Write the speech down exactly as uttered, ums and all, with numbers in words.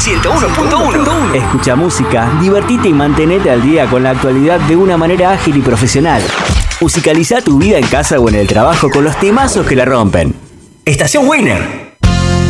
ciento uno punto uno. Escucha música, divertite y mantenete al día con la actualidad de una manera ágil y profesional. Musicaliza tu vida en casa o en el trabajo con los temazos que la rompen. Estación Winner.